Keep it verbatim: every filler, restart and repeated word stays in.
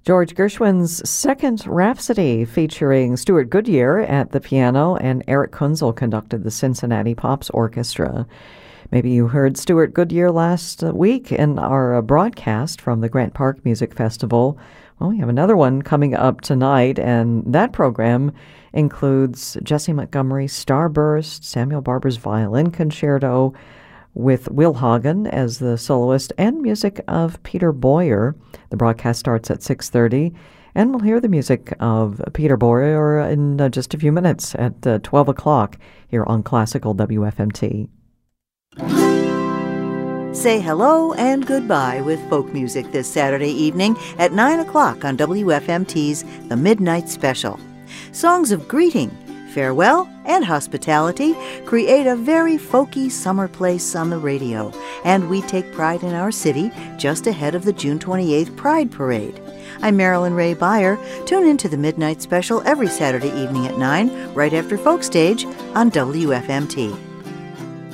George Gershwin's Second Rhapsody, featuring Stuart Goodyear at the piano, and Eric Kunzel conducted the Cincinnati Pops Orchestra. Maybe you heard Stuart Goodyear last week in our broadcast from the Grant Park Music Festival. Well, we have another one coming up tonight, and that program includes Jessie Montgomery's Starburst, Samuel Barber's Violin Concerto, with Will Hagen as the soloist, and music of Peter Boyer. The broadcast starts at six thirty, and we'll hear the music of Peter Boyer in uh, just a few minutes at uh, twelve o'clock here on Classical W F M T. Say hello and goodbye with folk music this Saturday evening at nine o'clock on W F M T's The Midnight Special. Songs of greeting, farewell, and hospitality create a very folky summer place on the radio, and we take pride in our city just ahead of the June twenty-eighth Pride Parade. I'm Marilyn Ray Beyer. Tune in to the Midnight Special every Saturday evening at nine, right after Folk Stage on W F M T.